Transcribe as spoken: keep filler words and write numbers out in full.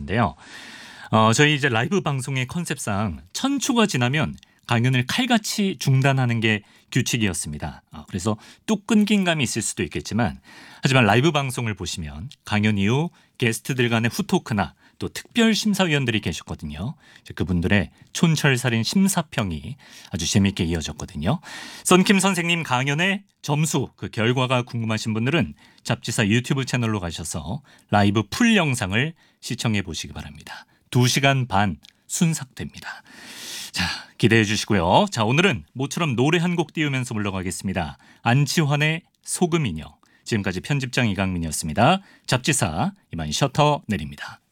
있는데요. 어, 저희 이제 라이브 방송의 컨셉상 천 초가 지나면 강연을 칼같이 중단하는 게 규칙이었습니다. 아, 그래서 뚝 끊긴 감이 있을 수도 있겠지만 하지만 라이브 방송을 보시면 강연 이후 게스트들 간의 후토크나 또 특별 심사위원들이 계셨거든요. 그분들의 촌철살인 심사평이 아주 재미있게 이어졌거든요. 썬킴 선생님 강연의 점수 그 결과가 궁금하신 분들은 잡지사 유튜브 채널로 가셔서 라이브 풀 영상을 시청해 보시기 바랍니다. 두 시간 반 순삭됩니다. 자, 기대해 주시고요. 자, 오늘은 모처럼 노래 한 곡 띄우면서 물러가겠습니다. 안치환의 소금인형. 지금까지 편집장 이강민이었습니다. 잡지사 이만 셔터 내립니다.